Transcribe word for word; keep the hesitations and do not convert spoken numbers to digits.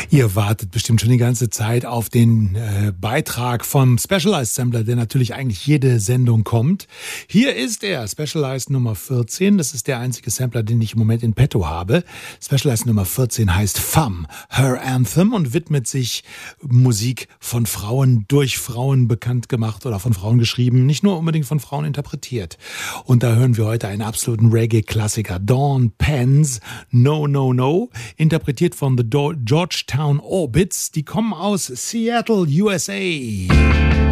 Ihr wartet bestimmt schon die ganze Zeit auf den äh, Beitrag vom Specialized Sampler, der natürlich eigentlich jede Sendung kommt. Hier ist er, Specialized Nummer vierzehn. Das ist der einzige Sampler, den ich im Moment in petto habe. Specialized Nummer vierzehn heißt Femme, Her Anthem und widmet sich Musik von Frauen, durch Frauen bekannt gemacht oder von Frauen geschrieben, nicht nur unbedingt von Frauen interpretiert. Und da hören wir heute einen absoluten Reggae-Klassiker, Dawn Penn's No No No, interpretiert von The Do- Georgetown Orbits. Die kommen aus Seattle, U S A.